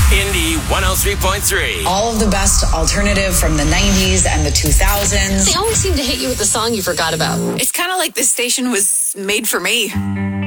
Indie 103.3. All of the best alternative from the 90s and the 2000s. They always seem to hit you with the song you forgot about. It's kind of like this station was made for me.